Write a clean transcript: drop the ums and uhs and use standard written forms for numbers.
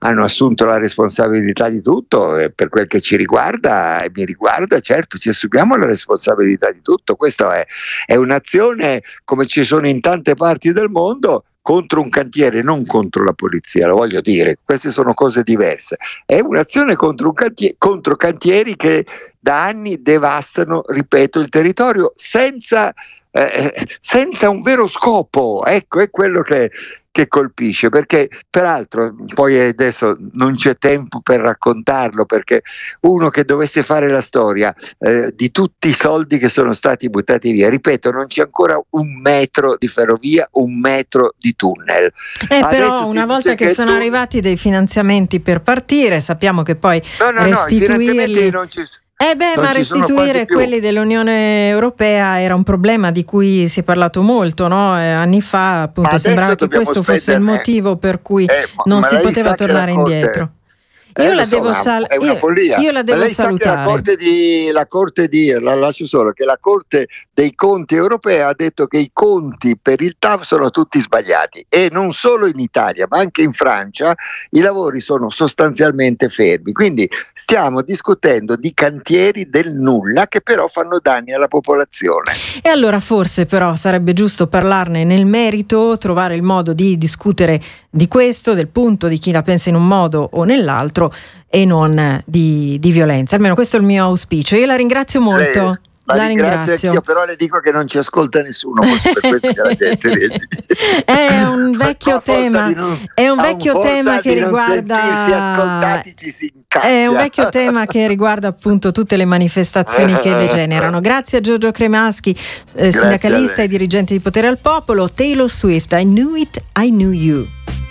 hanno assunto la responsabilità di tutto, e per quel che ci riguarda e mi riguarda, certo ci assumiamo la responsabilità di tutto. Questa è un'azione, come ci sono in tante parti del mondo, contro un cantiere, non contro la polizia, lo voglio dire, queste sono cose diverse. È un'azione contro contro cantieri che da anni devastano, ripeto, il territorio senza un vero scopo. Ecco, è quello che colpisce, perché peraltro poi adesso non c'è tempo per raccontarlo, perché uno che dovesse fare la storia di tutti i soldi che sono stati buttati via, ripeto, non c'è ancora un metro di ferrovia, un metro di tunnel. Però una volta che sono arrivati dei finanziamenti per partire, sappiamo che poi restituirli non ci ma restituire quelli dell'Unione Europea era un problema di cui si è parlato molto, no? Anni fa, appunto, sembrava che questo fosse il motivo per cui non si poteva tornare indietro. Io la devo è una follia. Io la devo salutare. La lascio solo che la Corte dei Conti europea ha detto che i conti per il TAV sono tutti sbagliati, e non solo in Italia ma anche in Francia i lavori sono sostanzialmente fermi, quindi stiamo discutendo di cantieri del nulla che però fanno danni alla popolazione. E allora forse però sarebbe giusto parlarne nel merito, trovare il modo di discutere di questo, del punto di chi la pensa in un modo o nell'altro, e non di violenza. Almeno questo è il mio auspicio. Io la ringrazio molto. La ringrazio anch'io, però le dico che non ci ascolta nessuno, forse per questo che la gente reagisce. È un vecchio tema, che riguarda è un vecchio tema che riguarda appunto tutte le manifestazioni che degenerano. Grazie a Giorgio Cremaschi, sindacalista e dirigente di Potere al Popolo. Taylor Swift, I Knew It, I Knew You.